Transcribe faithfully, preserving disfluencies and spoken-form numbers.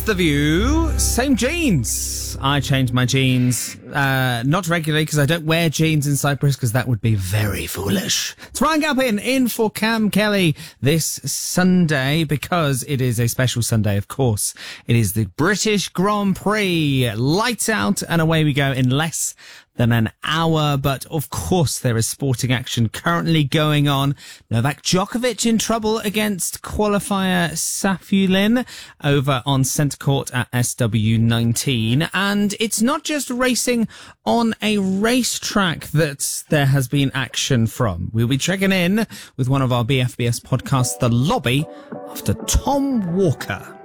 The View, same jeans. I change my jeans, uh, not regularly because I don't wear jeans in Cyprus because that would be very foolish. It's Ryan Galpin in for Cam Kelly this Sunday because it is a special Sunday, of course. It is the British Grand Prix. Lights out and away we go in less than an hour, but of course there is sporting action currently going on. Novak Djokovic in trouble against qualifier Safiullin over on centre court at S W nineteen, and it's not just racing on a racetrack that there has been action from. We'll be checking in with one of our B F B S podcasts, The Lobby, after Tom Walker.